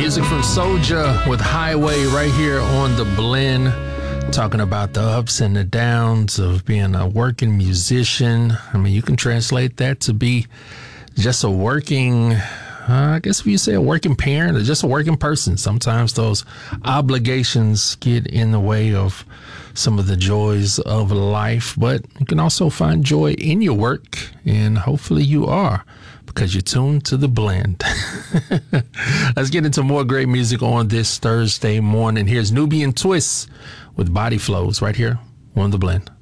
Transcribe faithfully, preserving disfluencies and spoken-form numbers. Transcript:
Music from Soulja with Highway right here on The Blend, talking about the ups and the downs of being a working musician. I mean, you can translate that to be just a working, uh, I guess if you say a working parent or just a working person. Sometimes those obligations get in the way of some of the joys of life, but you can also find joy in your work, and hopefully you are, because you're tuned to The Blend. Let's get into more great music on this Thursday morning. Here's Nubian Twist with Body Flows right here on The Blend.